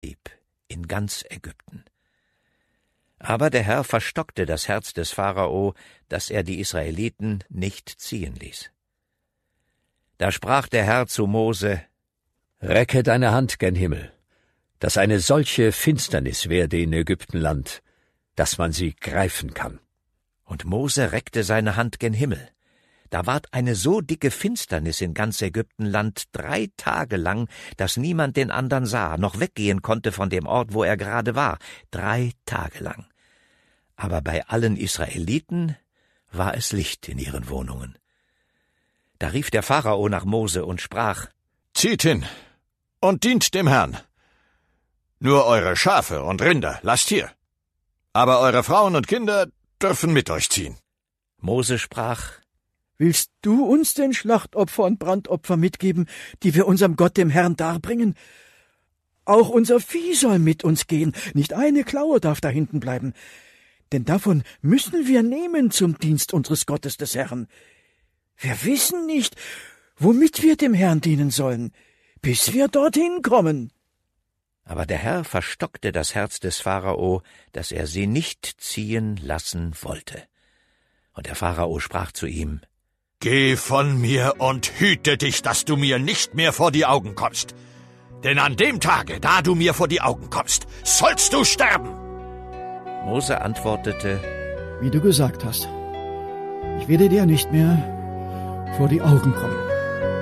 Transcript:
blieb, in ganz Ägypten. Aber der Herr verstockte das Herz des Pharao, dass er die Israeliten nicht ziehen ließ. Da sprach der Herr zu Mose: »Recke deine Hand gen Himmel, dass eine solche Finsternis werde in Ägyptenland, dass man sie greifen kann.« Und Mose reckte seine Hand gen Himmel. Da ward eine so dicke Finsternis in ganz Ägyptenland 3 Tage lang, dass niemand den andern sah, noch weggehen konnte von dem Ort, wo er gerade war, 3 Tage lang. Aber bei allen Israeliten war es Licht in ihren Wohnungen. Da rief der Pharao nach Mose und sprach: »Zieht hin und dient dem Herrn. Nur eure Schafe und Rinder lasst hier, aber eure Frauen und Kinder dürfen mit euch ziehen.« Mose sprach: »Willst du uns denn Schlachtopfer und Brandopfer mitgeben, die wir unserem Gott, dem Herrn, darbringen? Auch unser Vieh soll mit uns gehen, nicht eine Klaue darf da hinten bleiben. Denn davon müssen wir nehmen zum Dienst unseres Gottes des Herrn. Wir wissen nicht, womit wir dem Herrn dienen sollen, bis wir dorthin kommen.« Aber der Herr verstockte das Herz des Pharao, dass er sie nicht ziehen lassen wollte. Und der Pharao sprach zu ihm: »Geh von mir und hüte dich, dass du mir nicht mehr vor die Augen kommst. Denn an dem Tage, da du mir vor die Augen kommst, sollst du sterben.« Mose antwortete: »Wie du gesagt hast, ich werde dir nicht mehr vor die Augen kommen.«